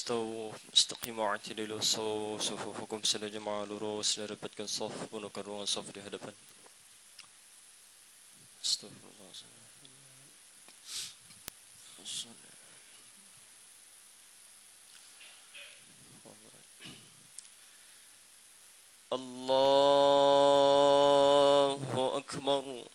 استووا استقيموا اعتدلوا سووا صفوفكم sila jemaah lurus dan rapatkan saf penuhkan ruangan saf di hadapan. Astagfirullah. Allahu Akbar.